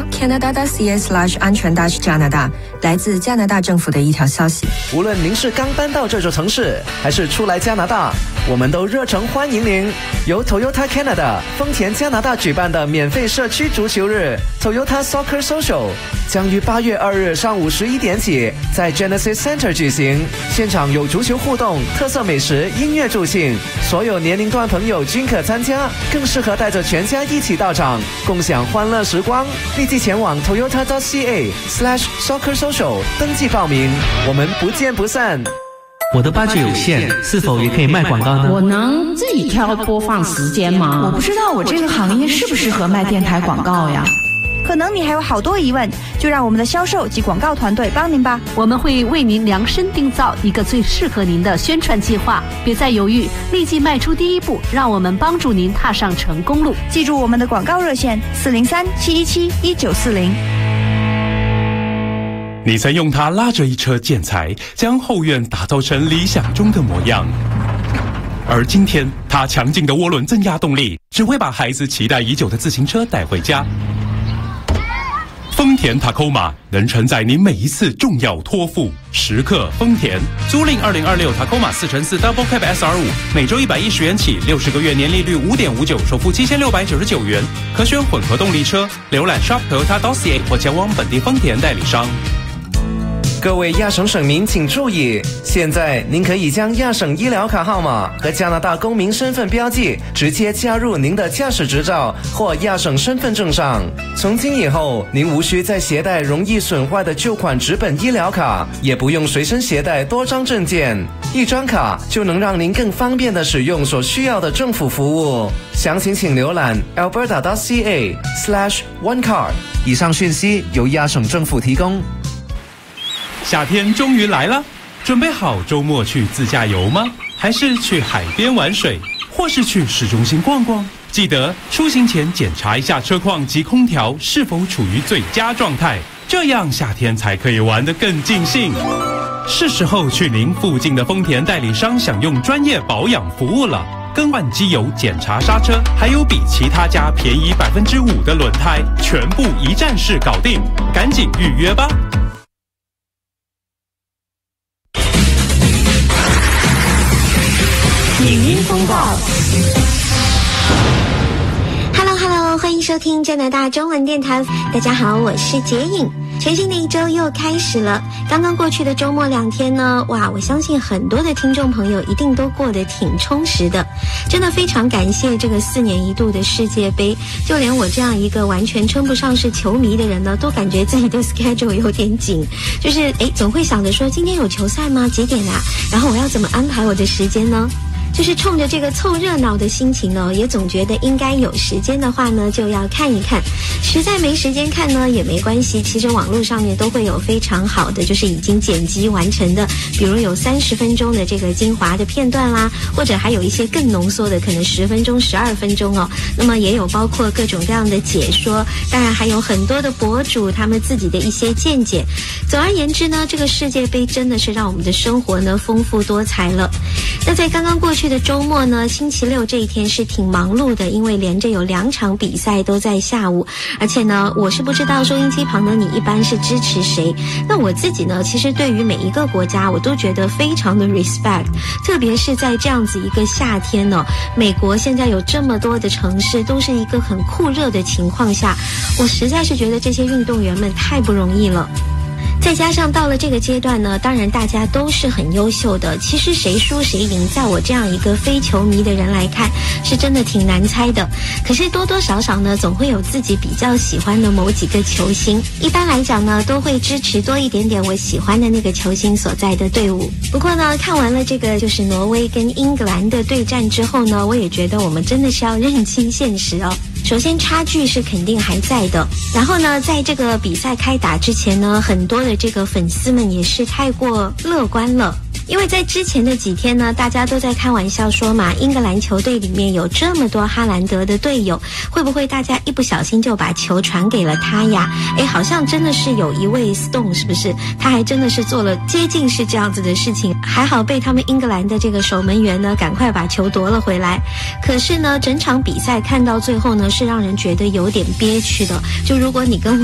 Canada.ca/安全加拿大，来自加拿大政府的一条消息。 无论您是刚搬到这座城市，还是初来加拿大，我们都热诚欢迎您。由 Toyota Canada 丰田加拿大举办的免费社区足球日 Toyota Soccer Social 将于8月2日上午11点起在 Genesis Center 举行，现场有足球互动、特色美食、音乐助兴，所有年龄段朋友均可参加，更适合带着全家一起到场，共享欢乐时光。立即前往 toyota.ca/soccer social 登记报名，我们不见不散。 我的budget有限，是否也可以卖广告呢？ 我能自己挑播放时间吗？ 我不知道我这个行业适不适合卖电台广告呀。 可能你还有好多疑问，就让我们的销售及广告团队帮您吧。 我们会为您量身定造一个最适合您的宣传计划，别再犹豫，立即迈出第一步，让我们帮助您踏上成功路。 记住我们的广告热线403-717-1940。 你曾用它拉着一车建材，将后院打造成理想中的模样。而今天，它强劲的涡轮增压动力，只会把孩子期待已久的自行车带回家。丰田 Tacoma 能承载您每一次重要托付，时刻丰田。租赁2026 Tacoma 4x4 Double Cab SR5，每周110元起，60个月年利率5.59%，首付7699元，可选混合动力车。浏览 Shop Toyota.ca 或前往本地丰田代理商。 各位亚省省民请注意，现在您可以将亚省医疗卡号码和加拿大公民身份标记直接加入您的驾驶执照或亚省身份证上。从今以后，您无需再携带容易损坏的旧款纸本医疗卡，也不用随身携带多张证件，一张卡就能让您更方便地使用所需要的政府服务。详情请浏览 alberta.ca/onecard。以上讯息由亚省政府提供。 夏天终于来了，准备好周末去自驾游吗？还是去海边玩水，或是去市中心逛逛？记得出行前检查一下车况及空调是否处于最佳状态，这样夏天才可以玩得更尽兴。是时候去您附近的丰田代理商享用专业保养服务了，更换机油、检查刹车，还有比其他家便宜5%的轮胎，全部一站式搞定，赶紧预约吧。 影音风暴 Hello， 欢迎收听加拿大中文电台。大家好，我是洁影。全新的一周又开始了，刚刚过去的周末2天呢，哇，我相信很多的听众朋友一定都过得挺充实的。真的非常感谢这个4年一度的世界杯，就连我这样一个完全称不上是球迷的人呢，都感觉自己的 schedule 有点紧，就是总会想着说今天有球赛吗？几点啊？然后我要怎么安排我的时间呢？就是冲着这个凑热闹的心情呢，也总觉得应该有时间的话呢，就要看一看。实在没时间看呢，也没关系。其实网络上面都会有非常好的，就是已经剪辑完成的，比如有30分钟的这个精华的片段啦，或者还有一些更浓缩的，可能10分钟、12分钟哦。那么也有包括各种各样的解说，当然还有很多的博主他们自己的一些见解。总而言之呢，这个世界杯真的是让我们的生活呢丰富多彩了。那在刚刚过去的周末呢，星期六这一天是挺忙碌的，因为连着有2场比赛都在下午，而且呢，我是不知道收音机旁的你一般是支持谁。那我自己呢，其实对于每一个国家我都觉得非常的 respect， 特别是在这样子一个夏天呢，美国现在有这么多的城市都是一个很酷热的情况下，我实在是觉得这些运动员们太不容易了。再加上到了这个阶段呢，当然大家都是很优秀的，其实谁输谁赢，在我这样一个非球迷的人来看，是真的挺难猜的。可是多多少少呢，总会有自己比较喜欢的某几个球星，一般来讲呢，都会支持多一点点我喜欢的那个球星所在的队伍。不过呢，看完了这个就是挪威跟英格兰的对战之后呢，我也觉得我们真的是要认清现实哦。首先差距是肯定还在的，然后呢，在这个比赛开打之前呢，很多的这个粉丝们也是太过乐观了。因为在之前的几天呢，大家都在开玩笑说嘛，英格兰球队里面有这么多哈兰德的队友，会不会大家一不小心就把球传给了他呀？好像真的是有一位 Stone， 是不是？他还真的是做了接近是这样子的事情，还好被他们英格兰的这个守门员呢赶快把球夺了回来。可是呢，整场比赛看到最后呢，是让人觉得有点憋屈的。就如果你跟我